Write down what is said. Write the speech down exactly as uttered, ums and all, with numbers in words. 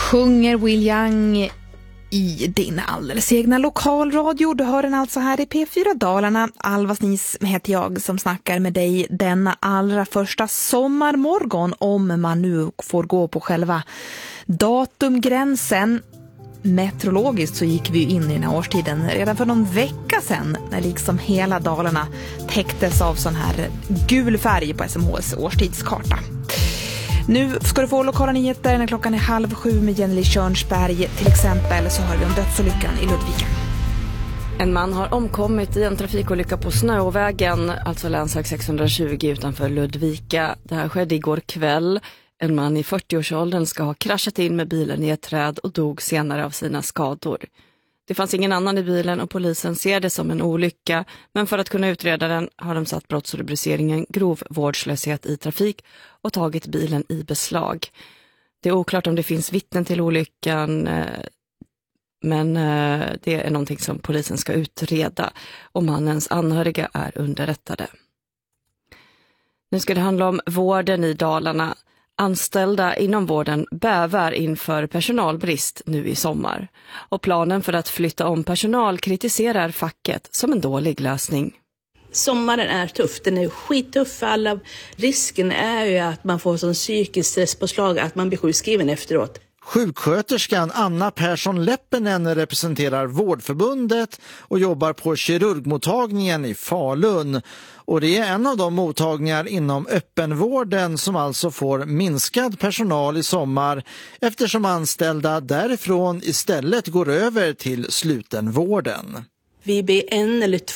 Sjunger Will Young i din alldeles egna lokalradio. Du hör den alltså här i P fyra Dalarna. Alva Snis heter jag som snackar med dig denna allra första sommarmorgon, om man nu får gå på själva datumgränsen. Meteorologiskt så gick vi in i den här årstiden redan för någon vecka sedan, när liksom hela Dalarna täcktes av sån här gul färg på S M H:s årstidskarta. Nu ska du få lokala nyheter när klockan är halv sju med Jenny Körnsberg. Till exempel så hör vi om dödsolyckan i Ludvika. En man har omkommit i en trafikolycka på Snövägen, alltså länsväg sexhundratjugo utanför Ludvika. Det här skedde igår kväll. En man i fyrtioårsåldern ska ha kraschat in med bilen i ett träd och dog senare av sina skador. Det fanns ingen annan i bilen och polisen ser det som en olycka, men för att kunna utreda den har de satt brottsrubriceringen grov vårdslöshet i trafik och tagit bilen i beslag. Det är oklart om det finns vittnen till olyckan, men det är någonting som polisen ska utreda, och mannens anhöriga är underrättade. Nu ska det handla om vården i Dalarna. Anställda inom vården bävar inför personalbrist nu i sommar. Och planen för att flytta om personal kritiserar facket som en dålig lösning. Sommaren är tuff, den är skittuff för alla. Risken är ju att man får sån psykisk stresspåslag att man blir sjukskriven efteråt. Sjuksköterskan Anna Persson Leppinen representerar Vårdförbundet och jobbar på kirurgmottagningen i Falun. Och det är en av de mottagningar inom öppenvården som alltså får minskad personal i sommar, eftersom anställda därifrån istället går över till slutenvården. Vi blir en eller